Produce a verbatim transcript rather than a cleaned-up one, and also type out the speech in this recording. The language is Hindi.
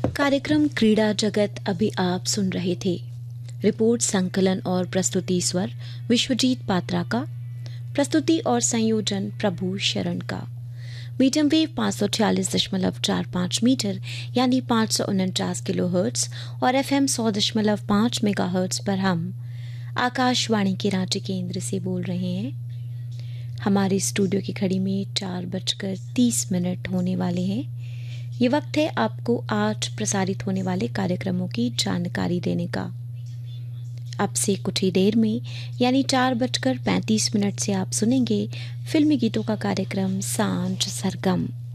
कार्यक्रम क्रीड़ा जगत अभी आप सुन रहे थे। रिपोर्ट, संकलन और प्रस्तुति स्वर विश्वजीत पात्रा का, प्रस्तुति और संयोजन प्रभु शरण का। मीडियम वेव पाँच सौ छियालीस दशमलव चार पाँच मीटर यानी पाँच सौ उनचास किलो हर्ट्स और एफएम सौ दशमलव पाँच मेगा हर्ट्स पर हम आकाशवाणी के रांची केंद्र से बोल रहे हैं। हमारे स्टूडियो की घड़ी में चार बजकर तीस मिनट होने वाले हैं। ये वक्त है आपको आज प्रसारित होने वाले कार्यक्रमों की जानकारी देने का। अब से कुछ ही देर में यानी चार बजकर पैंतीस मिनट से आप सुनेंगे फिल्मी गीतों का कार्यक्रम सांझ सरगम।